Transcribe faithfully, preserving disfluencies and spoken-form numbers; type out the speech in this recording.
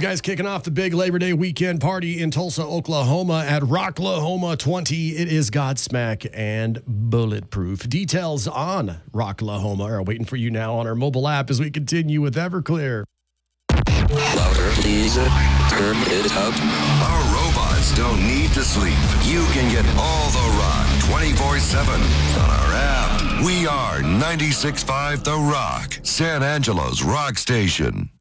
guys, kicking off the big Labor Day weekend party in Tulsa, Oklahoma at Rocklahoma twenty. It is Godsmack and Bulletproof. Details on Rocklahoma are waiting for you now on our mobile app as we continue with Everclear. Louder, please. Turn it up. Our robots don't need to sleep. You can get all the rock twenty-four seven on our app. We are ninety-six point five The Rock, San Angelo's rock station.